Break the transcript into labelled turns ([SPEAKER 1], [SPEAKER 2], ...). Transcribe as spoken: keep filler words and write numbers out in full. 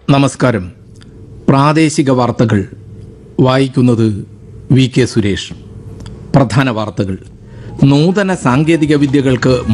[SPEAKER 1] നമസ്കാരം. പ്രാദേശിക വാർത്തകൾ വായിക്കുന്നത് വി കെ സുരേഷ്. പ്രധാന വാർത്തകൾ. നൂതന സാങ്കേതിക വിദ്യകൾക്ക്